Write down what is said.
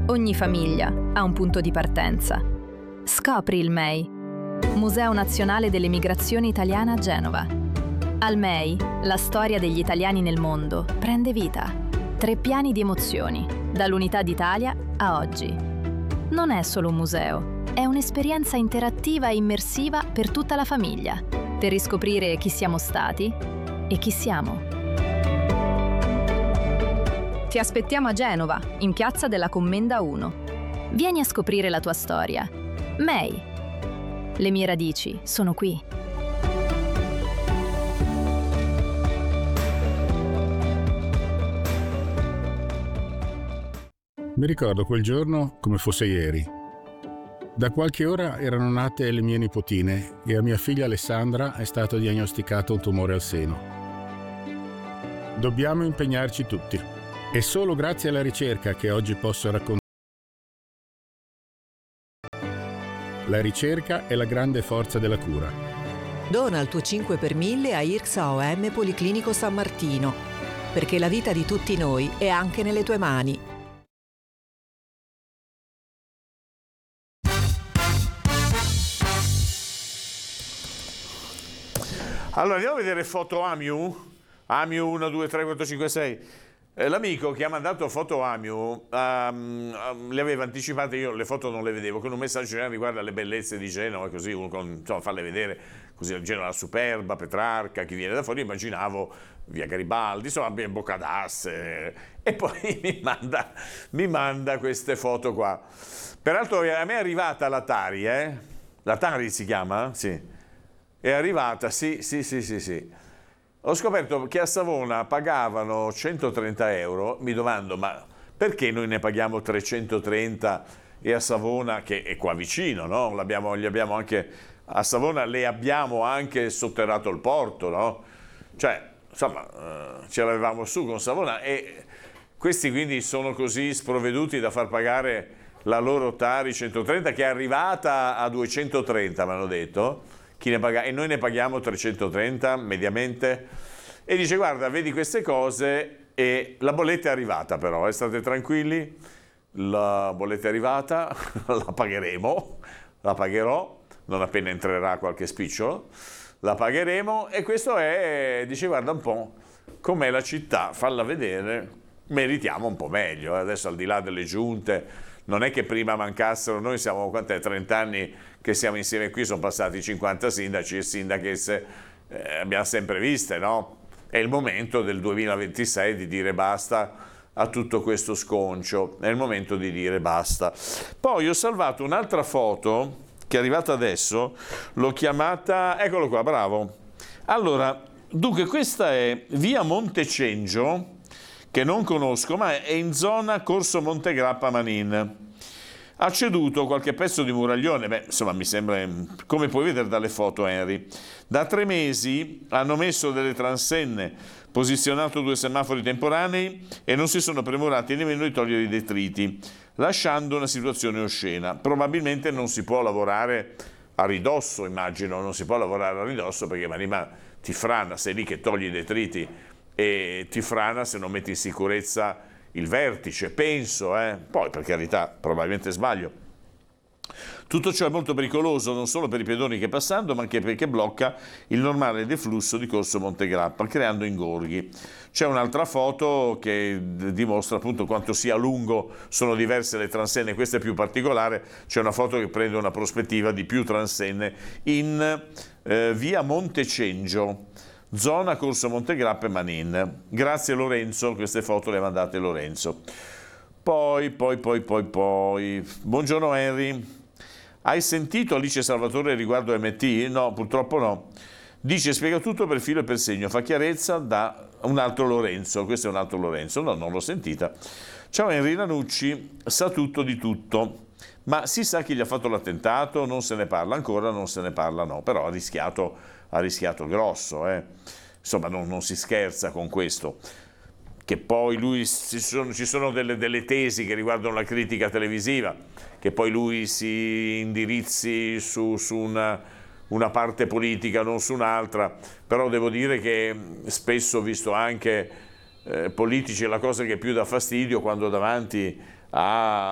Ogni famiglia ha un punto di partenza. Scopri il MEI, Museo Nazionale dell'Emigrazione Italiana a Genova. Al MEI, la storia degli italiani nel mondo prende vita. 3 piani di emozioni, dall'Unità d'Italia a oggi. Non è solo un museo, è un'esperienza interattiva e immersiva per tutta la famiglia, per riscoprire chi siamo stati e chi siamo. Ti aspettiamo a Genova, in Piazza della Commenda 1. Vieni a scoprire la tua storia. MEI. Le mie radici sono qui. Mi ricordo quel giorno come fosse ieri. Da qualche ora erano nate le mie nipotine e a mia figlia Alessandra è stato diagnosticato un tumore al seno. Dobbiamo impegnarci tutti. È solo grazie alla ricerca che oggi posso raccontare. La ricerca è la grande forza della cura. Dona il tuo 5 per 1000 a IRCSA OM Policlinico San Martino, perché la vita di tutti noi è anche nelle tue mani. Allora andiamo a vedere foto Amiu 1, 2, 3, 4, 5, 6. L'amico che ha mandato foto Amiu le aveva anticipate, io le foto non le vedevo, con un messaggio riguardo alle bellezze di Genova, così uno insomma, farle vedere, così Genova superba, Petrarca, chi viene da fuori, immaginavo via Garibaldi, insomma Bocca d'Asse, e poi mi manda queste foto qua. Peraltro a me è arrivata l'Atari, l'Atari si chiama? Sì, è arrivata, sì. Ho scoperto che a Savona pagavano 130 euro, mi domando ma perché noi ne paghiamo 330 e a Savona, che è qua vicino, no? Gli abbiamo anche, a Savona le abbiamo anche sotterrato il porto, no? Cioè, insomma, ce l'avevamo su con Savona e questi quindi sono così sprovveduti da far pagare la loro Tari 130 che è arrivata a 230, mi hanno detto. E noi ne paghiamo 330 mediamente, e dice guarda vedi queste cose, e la bolletta è arrivata, però state tranquilli, la bolletta è arrivata, la pagherò non appena entrerà qualche spicciolo, la pagheremo, e questo dice guarda un po' com'è la città, falla vedere, meritiamo un po' meglio, adesso al di là delle giunte. Non è che prima mancassero, noi siamo 30 anni che siamo insieme qui, sono passati 50 sindaci e sindachesse, abbiamo sempre viste, no? È il momento del 2026 di dire basta a tutto questo sconcio, è il momento di dire basta. Poi ho salvato un'altra foto che è arrivata adesso, l'ho chiamata, eccolo qua, bravo. Allora, dunque questa è via Montecengio, che non conosco, ma è in zona Corso Montegrappa Manin. Ha ceduto qualche pezzo di muraglione, insomma mi sembra, come puoi vedere dalle foto Henry. Da 3 mesi hanno messo delle transenne, posizionato 2 semafori temporanei e non si sono premurati nemmeno di togliere i detriti, lasciando una situazione oscena. Probabilmente non si può lavorare a ridosso, immagino, non si può lavorare a ridosso perché ti frana, sei lì che togli i detriti e ti frana se non metti in sicurezza il vertice, penso, poi per carità probabilmente sbaglio. Tutto ciò è molto pericoloso non solo per i pedoni che passando, ma anche perché blocca il normale deflusso di Corso Montegrappa, creando ingorghi. C'è un'altra foto che dimostra appunto quanto sia lungo, sono diverse le transenne, questa è più particolare, c'è una foto che prende una prospettiva di più transenne in via Montecengio, zona Corso Montegrappa e Manin. Grazie Lorenzo, queste foto le ha mandate Lorenzo. Poi, buongiorno Henry, hai sentito Alice Salvatore riguardo MT? No, purtroppo no. Dice spiega tutto per filo e per segno, fa chiarezza da un altro Lorenzo, questo è un altro Lorenzo, no, non l'ho sentita. Ciao Henry Ranucci, sa tutto di tutto, ma si sa chi gli ha fatto l'attentato? Non se ne parla ancora, non se ne parla no, però ha rischiato grosso, insomma non si scherza con questo. Che poi lui, ci sono delle tesi che riguardano la critica televisiva, che poi lui si indirizzi su una parte politica, non su un'altra, però devo dire che spesso ho visto anche politici, la cosa che più dà fastidio quando davanti a